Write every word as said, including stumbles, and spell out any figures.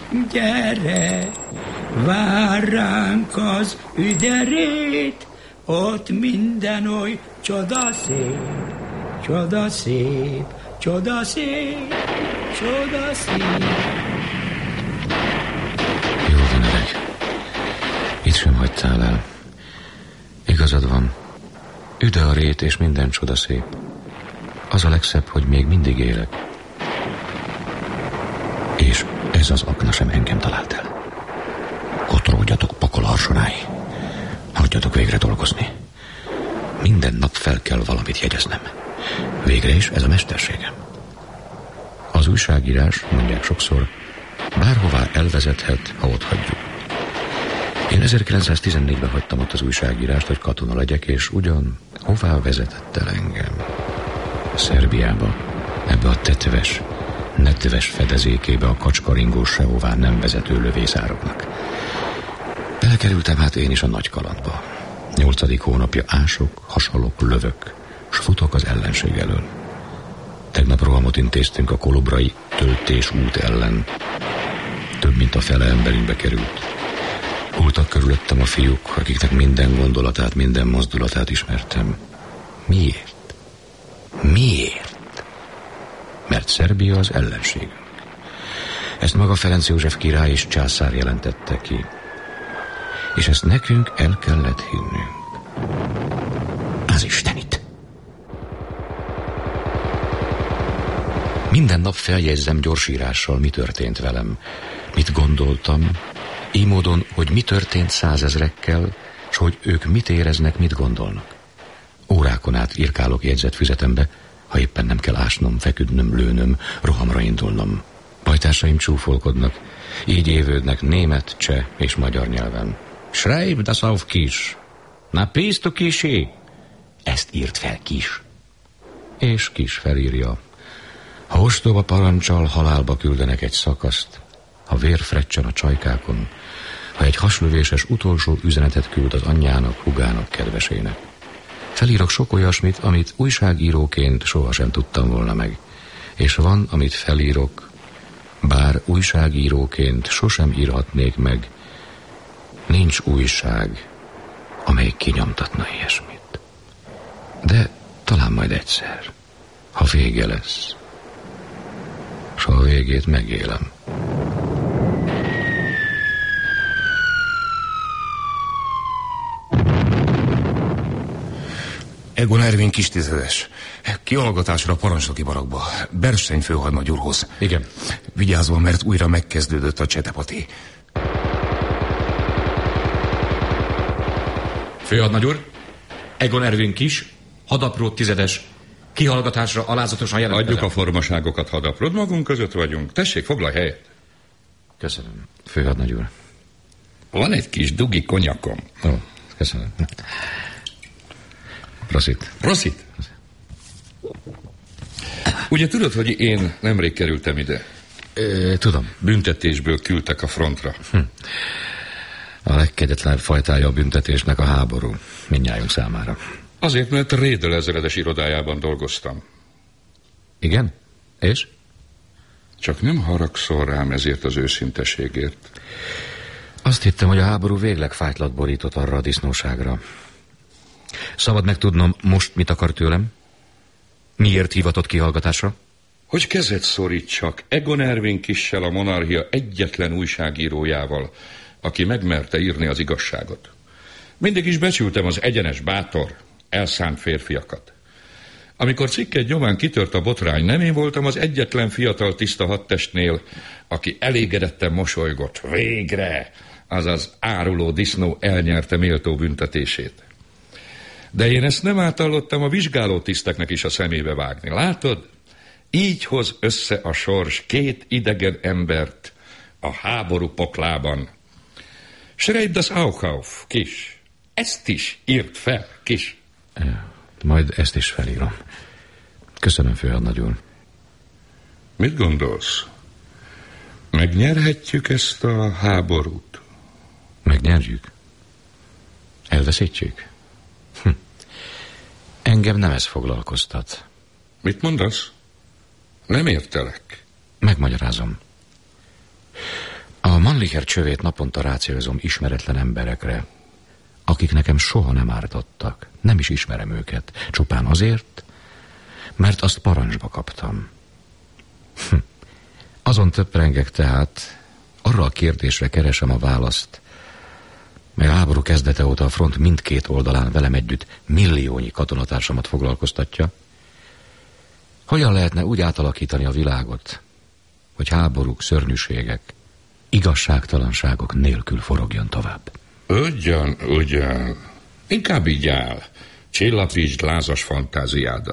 gyere, vár ránk az üderét, ott minden oly csodaszép, csodaszép, csodaszép, csodaszép. Jó van, öreg. Itt sem hagytál el. Igazad van. Üde a rét, és minden csodaszép. Az a legszebb, hogy még mindig élek. És ez az akna sem engem talált el. Kotródjatok pakol harsonái. Hagyjatok végre dolgozni. Minden nap fel kell valamit jegyeznem. Végre is ez a mesterségem. Az újságírás, mondják sokszor, bárhová elvezethet, ha ott hagyjuk. Én ezerkilencszáztizennégyben hagytam ott az újságírást, hogy katona legyek, és ugyan hová vezetett el engem? Szerbiába, ebbe a tetves, nedves fedezékébe a kacskaringós sehová nem vezető lövészároknak. Belekerültem hát én is a nagy kalandba. Nyolcadik hónapja ások, hasalok, lövök, s futok az ellenség elől. Tegnap rohamot intéztünk a kolubrai töltés út ellen. Több mint a fele emberünkbe került. Voltak körülöttem a fiúk, akiknek minden gondolatát, minden mozdulatát ismertem. Miért? Miért? Mert Szerbia az ellenségünk. Ezt maga Ferenc József király és császár jelentette ki. És ezt nekünk el kellett hinnünk. Az Istenit! Minden nap feljegyzem gyorsírással, mi történt velem, mit gondoltam, így módon, hogy mi történt százezrekkel, s hogy ők mit éreznek, mit gondolnak. Órákon át írkálok jegyzetfüzetembe, ha éppen nem kell ásnom, feküdnöm, lőnöm, rohamra indulnom. Pajtásaim csúfolkodnak, így évődnek német, cseh és magyar nyelven. Schreib das auf Kis. Napísz tu Kisi. Ezt írt fel Kis. És Kis felírja. Ha ostoba parancsal halálba küldenek egy szakaszt, ha vér freccsen a csajkákon, ha egy haslövéses utolsó üzenetet küld az anyjának, hugának, kedvesének. Felírok sok olyasmit, amit újságíróként sohasem tudtam volna meg. És van, amit felírok, bár újságíróként sosem írhatnék meg. Nincs újság, amely kinyomtatna ilyesmit. De talán majd egyszer, ha vége lesz, s ha a végét megélem. Egon Ervin kistizedes. Kihallgatásra a parancsnoki barakba. Bernstein főhadnagy úrhoz. Igen. Vigyázva, mert újra megkezdődött a csetepati. Főhadnagy úr, Egon Ervin Kis, hadapród tizedes, kihallgatásra alázatosan jelentkezem. Adjuk a formaságokat, hadapród, magunk között vagyunk. Tessék, foglalj helyet. Köszönöm, főhadnagy úr. Van egy kis dugi konyakom. Ó, köszönöm. Prosit. Prosit. Ugye tudod, hogy én nemrég kerültem ide? É, tudom. Büntetésből küldtek a frontra. Hm. A legkegyetlenebb fajtája a büntetésnek a háború, mindnyájunk számára. Azért, mert Rédel ezredes irodájában dolgoztam. Igen? És? Csak nem haragszol rám ezért az őszinteségért. Azt hittem, hogy a háború végleg fájtlat borított arra a disznóságra. Szabad megtudnom, most mit akar tőlem? Miért hivatott kihallgatásra? Hogy kezet szorítsak Egon Ervin Kissel, a monarchia egyetlen újságírójával, aki megmerte írni az igazságot. Mindig is becsültem az egyenes, bátor, elszánt férfiakat. Amikor cikket nyomán kitört a botrány, nem én voltam az egyetlen fiatal tiszta hadtestnél, aki elégedetten mosolygott. Végre! Azaz áruló disznó elnyerte méltó büntetését. De én ezt nem átallottam a vizsgáló tiszteknek is a szemébe vágni. Látod? Így hoz össze a sors két idegen embert a háború poklában. Schreib das auch auf, Kis. Ezt is írt fel, Kis. Majd ezt is felírom. Köszönöm, főhadnagy úr. Mit gondolsz? Megnyerhetjük ezt a háborút? Megnyerjük? Elveszítjük? Hm. Engem nem ez foglalkoztat. Mit mondasz? Nem értelek. Megmagyarázom. A Mannlicher csövét naponta rácélzom ismeretlen emberekre, akik nekem soha nem ártottak. Nem is ismerem őket, csupán azért, mert azt parancsba kaptam. Hm. Azon töprengek tehát, arra a kérdésre keresem a választ, mely a háború kezdete óta a front mindkét oldalán velem együtt milliónyi katonatársamat foglalkoztatja. Hogyan lehetne úgy átalakítani a világot, hogy háborúk, szörnyűségek, igazságtalanságok nélkül forogjon tovább? Ugyan, ugyan. Inkább így áll. Csillapítsd lázas fantáziádat.